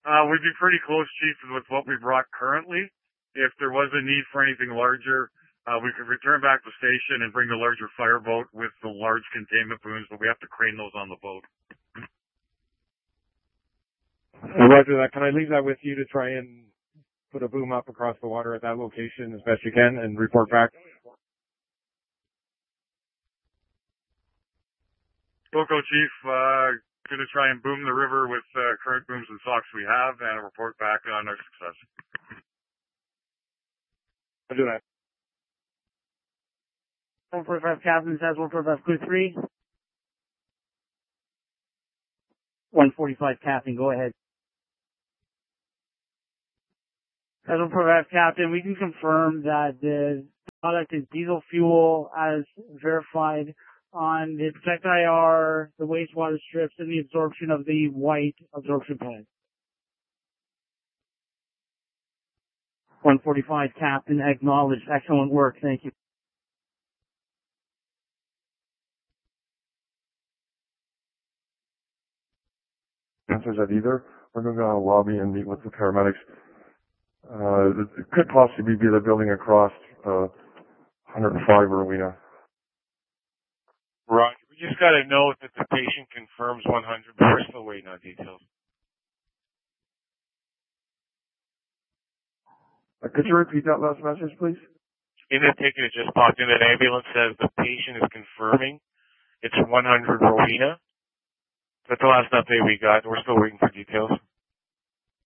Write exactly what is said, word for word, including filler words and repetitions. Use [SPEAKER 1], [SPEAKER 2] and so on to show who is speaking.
[SPEAKER 1] Uh, we'd be pretty close, Chief, with what we brought currently. If there was a need for anything larger, uh, we could return back to the station and bring the larger fireboat with the large containment booms, but we have to crane those on the boat.
[SPEAKER 2] Roger that. Can I leave that with you to try and put a boom up across the water at that location as best you can and report back?
[SPEAKER 1] Coco, Chief, uh, going to try and boom the river with uh, current booms and socks we have and report back on our success.
[SPEAKER 2] I'll do that.
[SPEAKER 3] one forty-five Captain says one forty-five Crew three. one forty-five Captain, go ahead. As one forty-five Captain, we can confirm that the product is diesel fuel as verified on the Protect I R, the wastewater strips, and the absorption of the white absorption pad. one forty-five Captain, acknowledged. Excellent work. Thank you.
[SPEAKER 4] Answers at either. We're going to go to the lobby and meet with the paramedics. Uh, it could possibly be the building across uh, one oh five Rowena.
[SPEAKER 5] Right. We just got to note that the patient confirms one hundred, but we're still waiting on details.
[SPEAKER 4] Uh, could you repeat that last message, please?
[SPEAKER 5] In the ticket, it just popped in. That ambulance says the patient is confirming it's one hundred Rowena. That's the last update we got. We're still waiting for details.